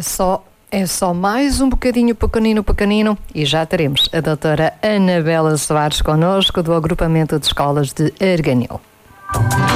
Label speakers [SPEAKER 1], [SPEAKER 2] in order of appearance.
[SPEAKER 1] É só mais um bocadinho pequenino e já teremos a doutora Anabela Soares connosco do agrupamento de escolas de Arganil.